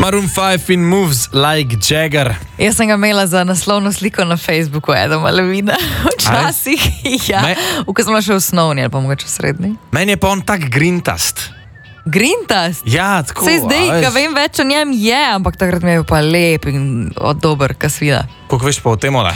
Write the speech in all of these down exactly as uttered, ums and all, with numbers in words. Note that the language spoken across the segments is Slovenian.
Maroon five in Moves Like Jagger. Jaz sem ga imela za naslovno sliko na Facebooku, Adama Levina. Včasih, ja. Me- V ko sem bila še v osnovni ali pa mogoče v srednji. Meni je pa on tak grintast. Grintast? Ja, tako. Sej zdaj, a ko veš. vem več o njem, je, ampak takrat mi je bil pa lep in od dober, ka svida. Koliko veš pa o tem, ole?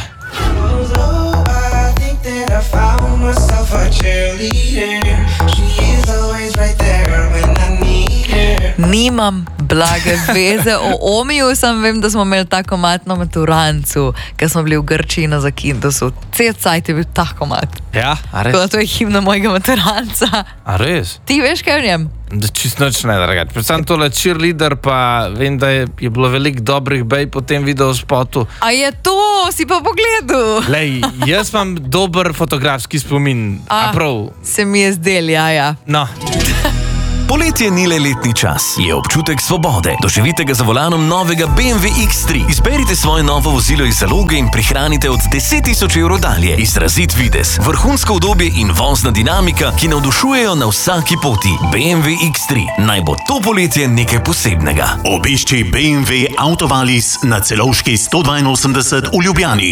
I think that I found myself a cheerleader. She is always right there when I need her. Nimam blage veze o Omiju, sem vem, da smo imeli tako mat na maturancu, ker smo bili v Grčiji na Zakintosu. Cel cajt je bil tak komat. Ja, a Tako da res? to je himna mojega maturanca. A res? Ti veš kaj v njem? Da čist noč ne, dragač. Predvsem tole cheerleader, pa vem, da je, je bilo veliko dobrih bej po tem videospotu. A je to? Si pa pogledal? Lej, jaz imam dober fotografski spomin. A, a prav? Se mi je zdel, ja, ja. No. Poletje ni le letni čas, je občutek svobode. Doživite ga za volanom novega B M W X tri. Izberite svoje novo vozilo iz zaloge in prihranite od deset tisoč evrov dalje. Izrazit videz, vrhunsko udobje in vozna dinamika, ki navdušujejo na vsaki poti. B M W X tri. Naj bo to poletje nekaj posebnega. Obišči B M W Autovalis na Celovški sto dvainosemdeset v Ljubljani.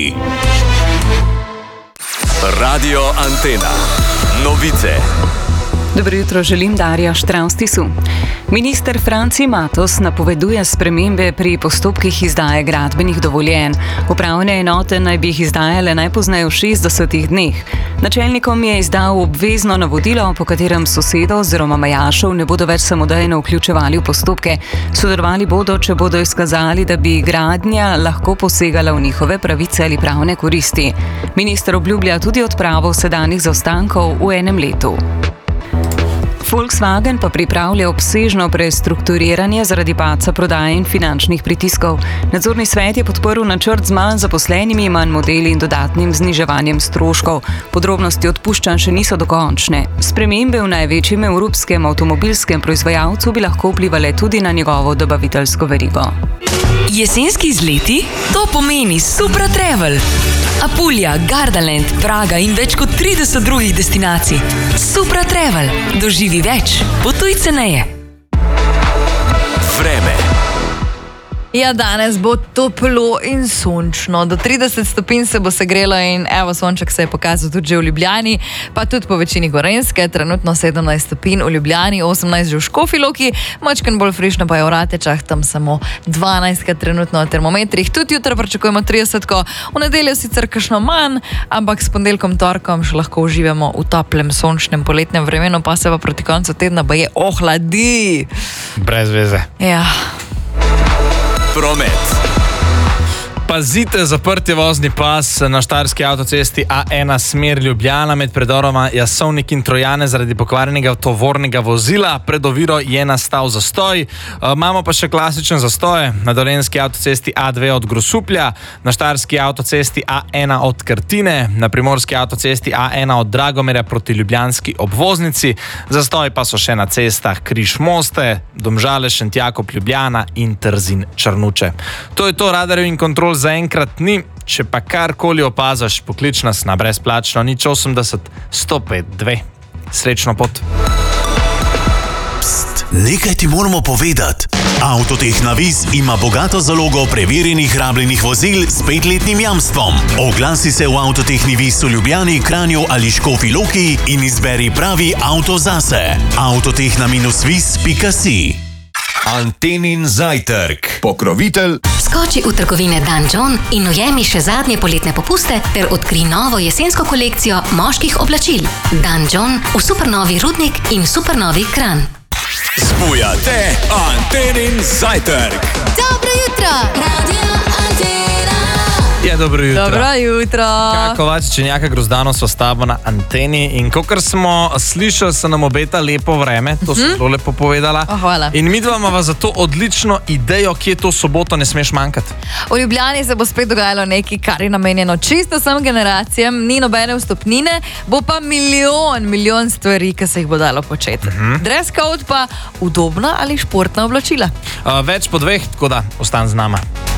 Radio Antena. Novice. Dobro jutro, želim Darja Štravstisu. Minister Franci Matos napoveduje spremembe pri postopkih izdaje gradbenih dovoljenj. Upravne enote naj bi jih izdajale najpozneje v šestdesetih dneh. Načelnikom je izdal obvezno navodilo, po katerem sosedov oziroma majašev ne bodo več samodejno vključevali v postopke. Sodelovali bodo, če bodo izkazali, da bi gradnja lahko posegala v njihove pravice ali pravne koristi. Minister obljublja tudi odpravo sedanjih zaostankov v enem letu. Volkswagen pa pripravlja obsežno prestrukturiranje zaradi padca prodaje in finančnih pritiskov. Nadzorni svet je podprl načrt z manj zaposlenimi, manj modeli in dodatnim zniževanjem stroškov. Podrobnosti odpuščanj še niso dokončne. Spremembe v največjem evropskem avtomobilskem proizvajalcu bi lahko vplivale tudi na njegovo dobaviteljsko verigo. Jesenski izleti? To pomeni Supra Travel. Apulja, Gardaland, Praga in več kot trideset drugih destinacij. Supra Travel. Doživi več. Potuj ceneje. Vreme. Ja, danes bo toplo in sončno. Do trideset stopinj se bo segrelo in evo, sonček se je pokazal tudi že v Ljubljani, pa tudi po večini Gorenjske, trenutno sedemnajst stopinj v Ljubljani, osemnajst že v Škofji Loki, močkan bolj frišno pa je v Ratečah, tam samo dvanajst trenutno na termometrih. Tudi jutro pričakujemo tridesetko, v nedeljo sicer kakšno manj, ampak s ponedeljkom, torkom še lahko uživamo v toplem, sončnem poletnem vremenu, pa se pa proti koncu tedna baje ohladi. Brez veze. Ja. Promet. Pazite, zaprt je vozni pas na štajerski avtocesti A ena smer Ljubljana med predoroma Jasovnik in Trojane zaradi pokvarjenega tovornega vozila. Pred oviro je nastal zastoj. E, imamo pa še klasičen zastoj na dolenjski avtocesti A dve od Grosuplja, na štajerski avtocesti A ena od Krtine, na primorski avtocesti A ena od Dragomerja proti ljubljanski obvoznici. Zastoj pa so še na cestah Križ Moste, Domžale, Šentjakov, Ljubljana in Trzin Črnuče. To je to, radarjev in kontrol zaenkrat ni. Če pa karkoli opazaš, poklič nas na brezplačno nič osemdeset sto pet dve. Srečno pot. Pst, nekaj ti moramo povedati. Avtoteh Navis ima bogato zalogo preverjenih rabljenih vozil s petletnim jamstvom. Oglasi se v Avtoteh Navis v Ljubljani, Kranju ali Škofji Loki in izberi pravi avto zase. avtoteh na vis pika si. Antenin zajtrk. Pokrovitelj. Skoči v trgovine Dan John in ujemi še zadnje poletne popuste ter odkri novo jesensko kolekcijo moških oblačil. Dan John v supernovi Rudnik in supernovi Kranj. Zbujate Antenin zajtrk. Dobro jutro! Radio Antena! Ja, dobro jutro. Dobro jutro. Kovač, Čenjaka, Grozdano so s tabo na anteni in kakor smo slišali, se nam obeta lepo vreme, to so zelo lepo povedala. Oh, hvala. In mi dva imava za to odlično idejo, kje to soboto ne smeš manjkati. V Ljubljani se bo spet dogajalo nekaj, kar je namenjeno čisto vsem generacijam, ni nobene vstopnine, bo pa milijon, milijon stvari, ki se jih bo dalo početi. Uh-huh. Dress code pa udobna ali športna oblačila. Uh, več po dveh, tako da ostan z nama.